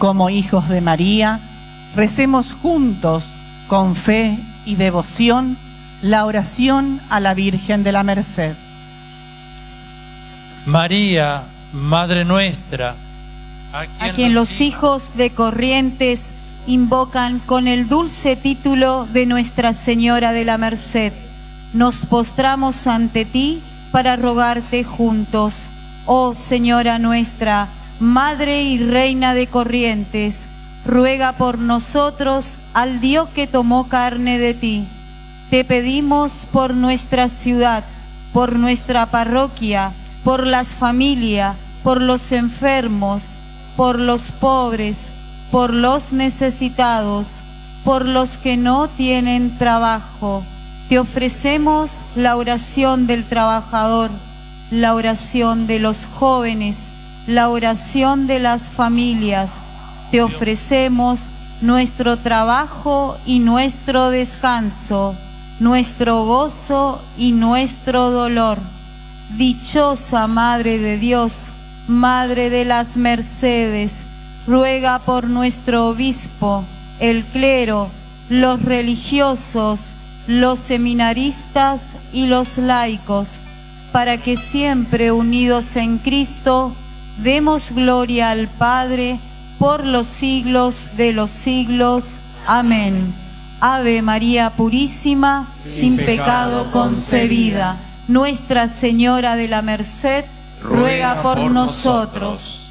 como hijos de María, recemos juntos, con fe y devoción, la oración a la Virgen de la Merced. María, Madre nuestra, a quien los hijos de Corrientes invocan con el dulce título de Nuestra Señora de la Merced, nos postramos ante ti para rogarte juntos. Oh Señora nuestra, Madre y Reina de Corrientes, ruega por nosotros al Dios que tomó carne de ti. Te pedimos por nuestra ciudad, por nuestra parroquia, por las familias, por los enfermos, por los pobres, por los necesitados, por los que no tienen trabajo. Te ofrecemos la oración del trabajador, la oración de los jóvenes, la oración de las familias. Te ofrecemos nuestro trabajo y nuestro descanso, nuestro gozo y nuestro dolor. Dichosa Madre de Dios, Madre de las Mercedes, ruega por nuestro obispo, el clero, los religiosos, los seminaristas y los laicos, para que siempre unidos en Cristo demos gloria al Padre por los siglos de los siglos. Amén. Ave María Purísima, sin pecado concebida. Nuestra Señora de la Merced, ruega por nosotros.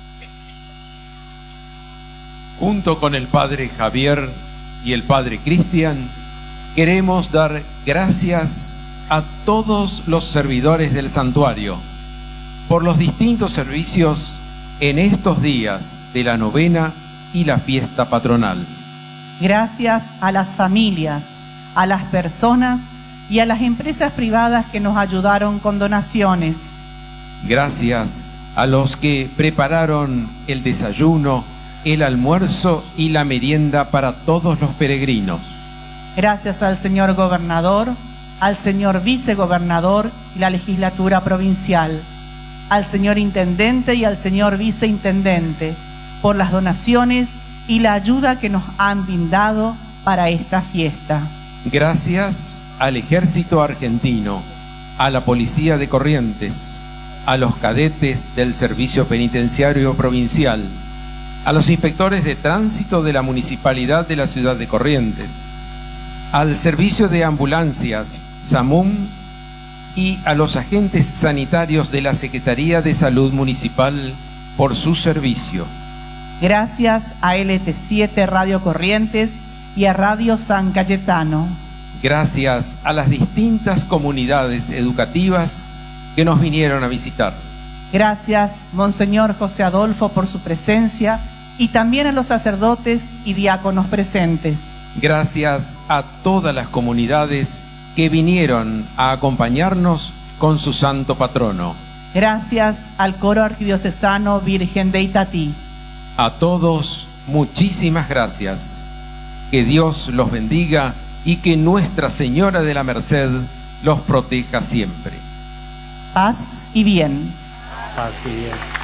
Junto con el Padre Javier y el Padre Cristian, queremos dar gracias a todos los servidores del santuario por los distintos servicios en estos días de la novena y la fiesta patronal. Gracias a las familias, a las personas y a las empresas privadas que nos ayudaron con donaciones. Gracias a los que prepararon el desayuno, el almuerzo y la merienda para todos los peregrinos. Gracias al señor gobernador, al señor vicegobernador y la legislatura provincial, al señor intendente y al señor viceintendente por las donaciones y la ayuda que nos han brindado para esta fiesta. Gracias al Ejército Argentino, a la Policía de Corrientes, a los cadetes del Servicio Penitenciario Provincial, a los inspectores de tránsito de la Municipalidad de la Ciudad de Corrientes, al Servicio de Ambulancias, SAMUM, y a los agentes sanitarios de la Secretaría de Salud Municipal por su servicio. Gracias a LT7 Radio Corrientes y a Radio San Cayetano. Gracias a las distintas comunidades educativas que nos vinieron a visitar. Gracias, Monseñor José Adolfo, por su presencia y también a los sacerdotes y diáconos presentes. Gracias a todas las comunidades que vinieron a acompañarnos con su santo patrono. Gracias al coro arquidiocesano Virgen de Itatí. A todos, muchísimas gracias. Que Dios los bendiga y que Nuestra Señora de la Merced los proteja siempre. Paz y bien. Paz y bien.